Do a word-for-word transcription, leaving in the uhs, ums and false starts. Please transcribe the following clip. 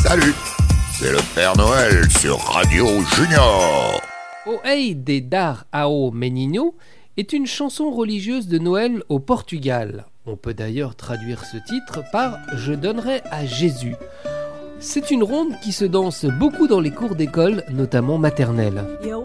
Salut, c'est le Père Noël sur Radio Junior. O Ei de dar ao menino est une chanson religieuse de Noël au Portugal. On peut d'ailleurs traduire ce titre par « Je donnerai à Jésus ». C'est une ronde qui se danse beaucoup dans les cours d'école, notamment maternelle.